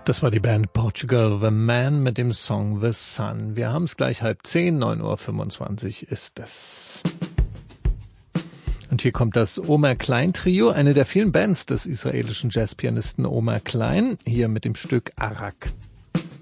Das war die Band Portugal The Man mit dem Song The Sun. Wir haben es gleich 9:30, 9:25 ist es. Und hier kommt das Omer Klein Trio, eine der vielen Bands des israelischen Jazzpianisten Omer Klein, hier mit dem Stück Arak.